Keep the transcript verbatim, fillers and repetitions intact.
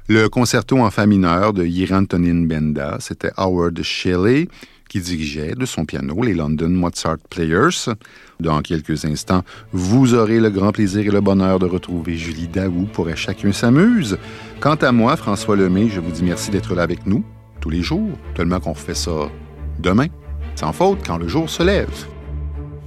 Le concerto en fa mineur de Jiří Antonín Benda, c'était Howard Shelley qui dirigeait de son piano les London Mozart Players. Dans quelques instants, vous aurez le grand plaisir et le bonheur de retrouver Julie Daou pour « Chacun s'amuse ». Quant à moi, François Lemay, je vous dis merci d'être là avec nous tous les jours, tellement qu'on refait ça demain, sans faute, quand le jour se lève.